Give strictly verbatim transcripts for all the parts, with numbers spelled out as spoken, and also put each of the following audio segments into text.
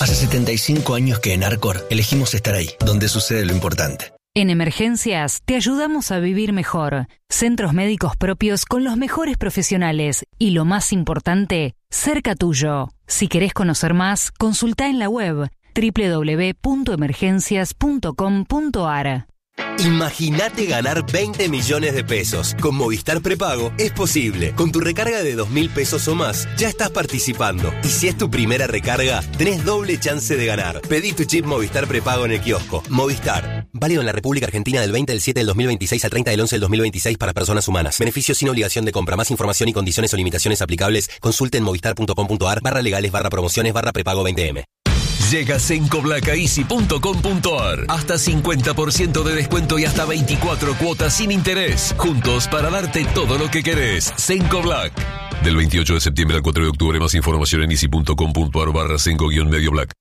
Hace setenta y cinco años que en Arcor elegimos estar ahí, donde sucede lo importante. En Emergencias te ayudamos a vivir mejor. Centros médicos propios con los mejores profesionales y, lo más importante, cerca tuyo. Si querés conocer más, consultá en la web doble u doble u doble u punto emergencias punto com punto a r. Imagínate ganar veinte millones de pesos. Con Movistar Prepago es posible. Con tu recarga de dos mil pesos o más, ya estás participando. Y si es tu primera recarga, tenés doble chance de ganar. Pedí tu chip Movistar Prepago en el kiosco. Movistar. Válido en la República Argentina del veinte del siete del dos mil veintiséis al treinta del once del dos mil veintiséis para personas humanas. Beneficios sin obligación de compra. Más información y condiciones o limitaciones aplicables, consulte en movistar punto com punto a r barra legales barra promociones barra prepago veinte eme. Llega Cenco Black a easy punto com punto a r. Hasta cincuenta por ciento de descuento y hasta veinticuatro cuotas sin interés. Juntos para darte todo lo que querés. Cenco Black. Del veintiocho de septiembre al cuatro de octubre. Más información en easy punto com punto a r barra Cenco guión medio Black.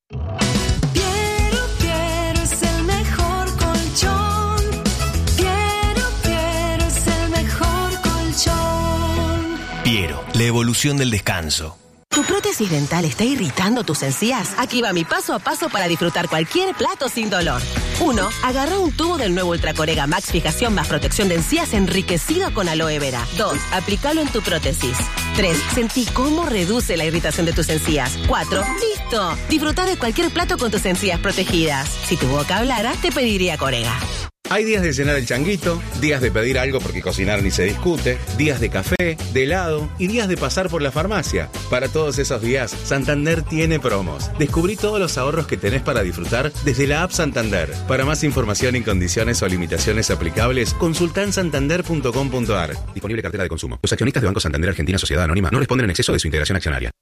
Piero, Piero es el mejor colchón. Piero, Piero es el mejor colchón. Piero, la evolución del descanso. ¿Tu prótesis dental está irritando tus encías? Aquí va mi paso a paso para disfrutar cualquier plato sin dolor. uno. Agarra un tubo del nuevo Ultracorega Max Fijación más protección de encías enriquecido con aloe vera. dos. Aplícalo en tu prótesis. tres. Sentí cómo reduce la irritación de tus encías. cuatro. ¡Listo! Disfrutar de cualquier plato con tus encías protegidas. Si tu boca hablara, te pediría Corega. Hay días de cenar el changuito, días de pedir algo porque cocinar ni se discute, días de café, de helado y días de pasar por la farmacia. Para todos esos días, Santander tiene promos. Descubrí todos los ahorros que tenés para disfrutar desde la app Santander. Para más información y condiciones o limitaciones aplicables, consultá en santander punto com punto a r. Disponible cartera de consumo. Los accionistas de Banco Santander Argentina Sociedad Anónima no responden en exceso de su integración accionaria.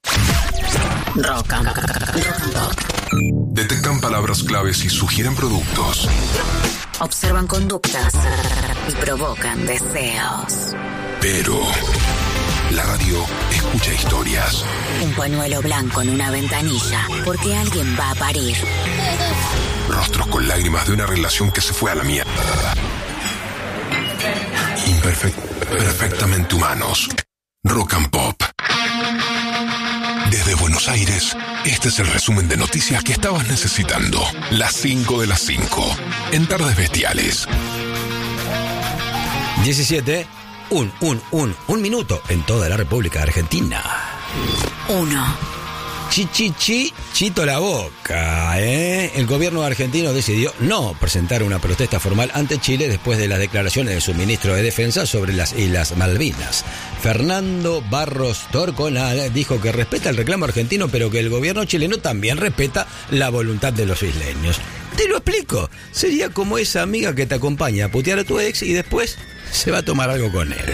Rock and Pop. Detectan palabras claves y sugieren productos. Observan conductas y provocan deseos. Pero la radio escucha historias. Un pañuelo blanco en una ventanilla, porque alguien va a parir. Rostros con lágrimas de una relación que se fue a la mierda. Imperfect- perfectamente humanos. Rock and Pop. Desde Buenos Aires, este es el resumen de noticias que estabas necesitando. Las cinco de las cinco. En Tardes Bestiales. diecisiete. Un, un, un, un minuto en toda la República Argentina. Uno. Chi, chi, chi, chito la boca, ¿eh? El gobierno argentino decidió no presentar una protesta formal ante Chile después de las declaraciones de su ministro de Defensa sobre las Islas Malvinas. Fernando Barros Torconal dijo que respeta el reclamo argentino, pero que el gobierno chileno también respeta la voluntad de los isleños. Te lo explico. Sería como esa amiga que te acompaña a putear a tu ex y después se va a tomar algo con él.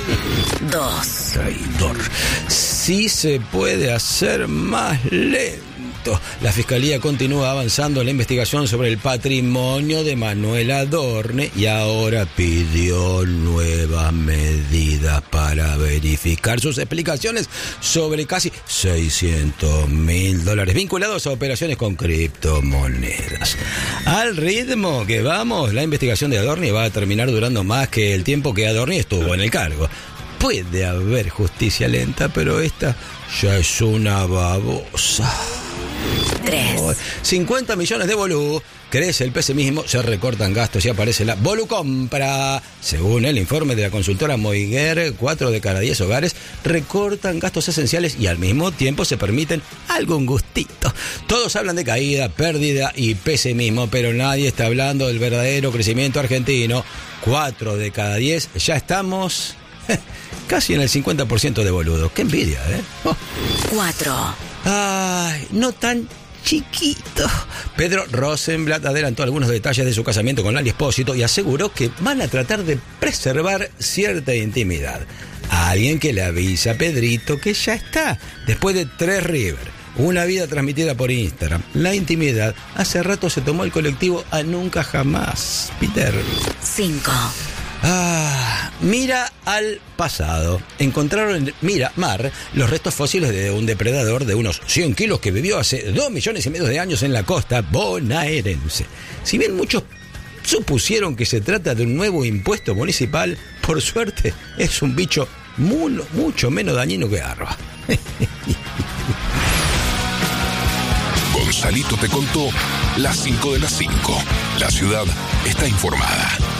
Dos. Traidor. Sí se puede hacer más lento. La Fiscalía continúa avanzando en la investigación sobre el patrimonio de Manuel Adorni y ahora pidió nuevas medidas para verificar sus explicaciones sobre casi seiscientos mil dólares vinculados a operaciones con criptomonedas. Al ritmo que vamos, la investigación de Adorni va a terminar durando más que el tiempo que Adorni estuvo en el cargo. Puede haber justicia lenta, pero esta ya es una babosa. Tres. cincuenta millones de bolú. Crece el pesimismo, se recortan gastos y aparece la volucompra. Según el informe de la consultora Moiguer, cuatro de cada diez hogares recortan gastos esenciales y al mismo tiempo se permiten algún gustito. Todos hablan de caída, pérdida y pesimismo, pero nadie está hablando del verdadero crecimiento argentino. cuatro de cada diez, ya estamos casi en el cincuenta por ciento de boludos. ¡Qué envidia, eh! Oh. Cuatro. Ay, no tan chiquito. Pedro Rosenblatt adelantó algunos detalles de su casamiento con Lali Espósito y aseguró que van a tratar de preservar cierta intimidad. Alguien que le avisa a Pedrito que ya está, después de tres River, una vida transmitida por Instagram. La intimidad hace rato se tomó el colectivo a nunca jamás. Peter. Cinco. Ah, mira al pasado. Encontraron en Miramar los restos fósiles de un depredador de unos cien kilos que vivió hace dos millones y medio de años en la costa bonaerense. Si bien muchos supusieron que se trata de un nuevo impuesto municipal, por suerte es un bicho muy, mucho menos dañino que arroba. Gonzalito te contó las cinco de las cinco. La ciudad está informada.